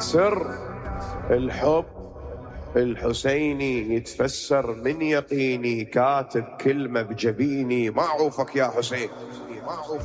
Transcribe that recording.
سر الحب الحسيني يتفسر من يقيني، كاتب كلمة بجبيني، ما عوفك يا حسين.